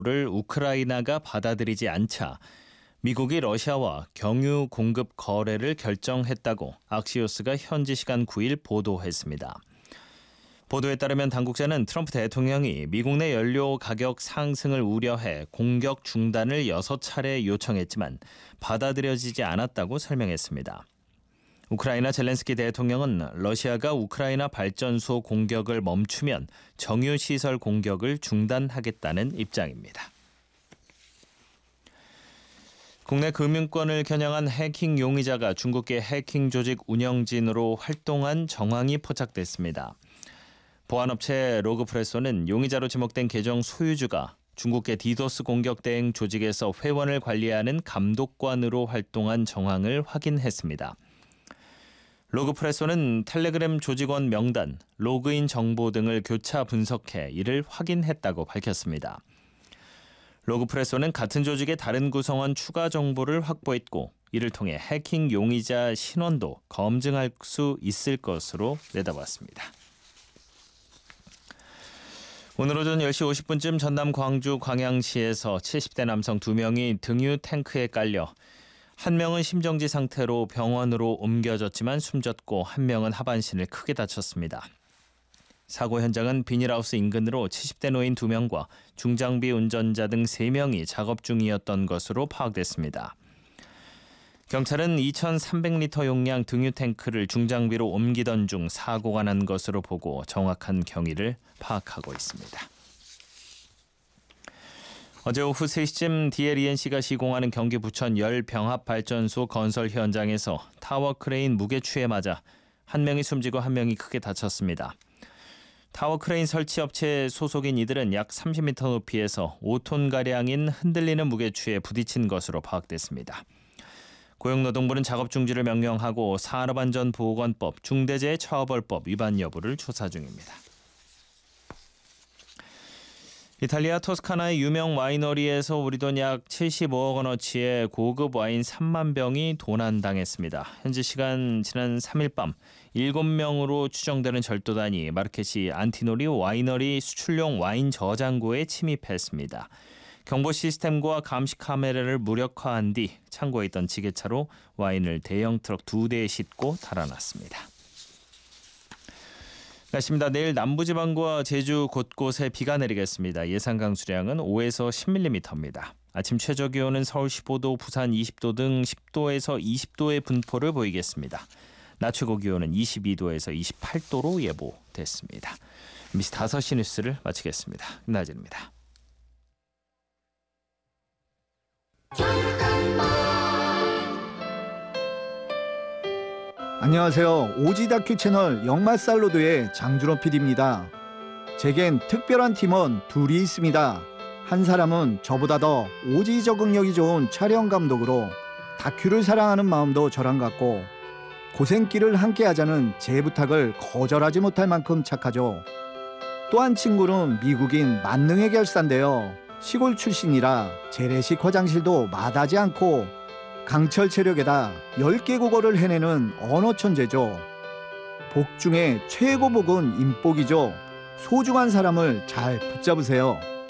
를 우크라이나가 받아들이지 않자 미국이 러시아와 경유 공급 거래를 결정했다고 악시오스가 현지 시간 9일 보도했습니다. 보도에 따르면 당국자는 트럼프 대통령이 미국 내 연료 가격 상승을 우려해 공격 중단을 6차례 요청했지만 받아들여지지 않았다고 설명했습니다. 우크라이나 젤렌스키 대통령은 러시아가 우크라이나 발전소 공격을 멈추면 정유시설 공격을 중단하겠다는 입장입니다. 국내 금융권을 겨냥한 해킹 용의자가 중국계 해킹 조직 운영진으로 활동한 정황이 포착됐습니다. 보안업체 로그프레소는 용의자로 지목된 계정 소유주가 중국계 디도스 공격 대응 조직에서 회원을 관리하는 감독관으로 활동한 정황을 확인했습니다. 로그프레소는 텔레그램 조직원 명단, 로그인 정보 등을 교차 분석해 이를 확인했다고 밝혔습니다. 로그프레소는 같은 조직의 다른 구성원 추가 정보를 확보했고 이를 통해 해킹 용의자 신원도 검증할 수 있을 것으로 내다봤습니다. 오늘 오전 10시 50분쯤 전남 광주 광양시에서 70대 남성 2명이 등유 탱크에 깔려 한 명은 심정지 상태로 병원으로 옮겨졌지만 숨졌고 한 명은 하반신을 크게 다쳤습니다. 사고 현장은 비닐하우스 인근으로 70대 노인 2명과 중장비 운전자 등 3명이 작업 중이었던 것으로 파악됐습니다. 경찰은 2,300리터 용량 등유 탱크를 중장비로 옮기던 중 사고가 난 것으로 보고 정확한 경위를 파악하고 있습니다. 어제 오후 3시쯤 DLENC가 시공하는 경기 부천 열병합발전소 건설 현장에서 타워 크레인 무게추에 맞아 한 명이 숨지고 한 명이 크게 다쳤습니다. 타워 크레인 설치 업체 소속인 이들은 약 30m 높이에서 5톤가량인 흔들리는 무게추에 부딪힌 것으로 파악됐습니다. 고용노동부는 작업 중지를 명령하고 산업안전보건법, 중대재해처벌법 위반 여부를 조사 중입니다. 이탈리아 토스카나의 유명 와이너리에서 우리 돈 약 75억 원어치의 고급 와인 3만 병이 도난당했습니다. 현지 시간 지난 3일 밤 7명으로 추정되는 절도단이 마르케시 안티노리 와이너리 수출용 와인 저장고에 침입했습니다. 경보 시스템과 감시 카메라를 무력화한 뒤 창고에 있던 지게차로 와인을 대형 트럭 2대에 싣고 달아났습니다. 날씨입니다. 내일 남부지방과 제주 곳곳에 비가 내리겠습니다. 예상 강수량은 5에서 10mm입니다. 아침 최저기온은 서울 15도, 부산 20도 등 10도에서 20도의 분포를 보이겠습니다. 낮 최고기온은 22도에서 28도로 예보됐습니다. MBC 5시 뉴스를 마치겠습니다. 김나진입니다. 안녕하세요. 오지 다큐 채널 역마살로드의 장준호 PD입니다. 제겐 특별한 팀원 둘이 있습니다. 한 사람은 저보다 더 오지 적응력이 좋은 촬영 감독으로 다큐를 사랑하는 마음도 저랑 같고 고생길을 함께 하자는 제 부탁을 거절하지 못할 만큼 착하죠. 또 한 친구는 미국인 만능의 결사인데요. 시골 출신이라 재래식 화장실도 마다하지 않고 강철 체력에다 10개 국어를 해내는 언어 천재죠. 복 중에 최고 복은 인복이죠. 소중한 사람을 잘 붙잡으세요.